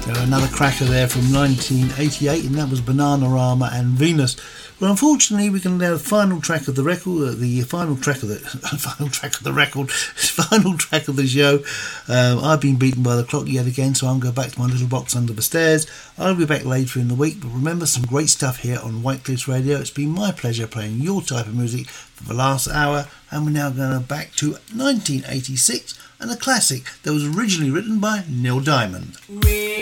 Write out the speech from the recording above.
Another cracker there from 1988, and that was Bananarama and Venus. Well, unfortunately, we can now the final track of the record, final track of the show. I've been beaten by the clock yet again, so I'm going back to my little box under the stairs. I'll be back later in the week, but remember, some great stuff here on White Cliffs Radio. It's been my pleasure playing your type of music for the last hour, and we're now going back to 1986 and a classic that was originally written by Neil Diamond.